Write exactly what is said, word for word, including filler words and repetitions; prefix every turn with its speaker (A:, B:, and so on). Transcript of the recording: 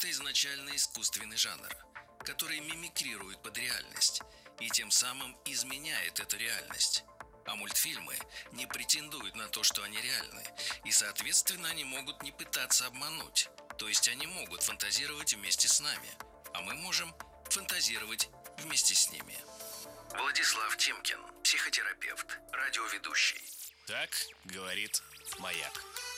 A: это изначально искусственный жанр, который мимикрирует под реальность и тем самым изменяет эту реальность. А мультфильмы не претендуют на то, что они реальны, и, соответственно, они могут не пытаться обмануть. То есть они могут фантазировать вместе с нами, а мы можем фантазировать вместе с ними. Владислав Тимкин, психотерапевт, радиоведущий.
B: Так говорит Маяк.